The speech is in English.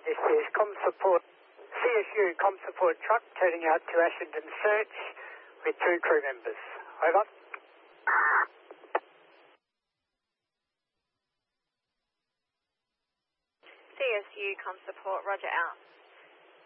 This is CSU Com Support truck turning out to Ashenden Search with 2 crew members. Over. CSU Com Support, roger out.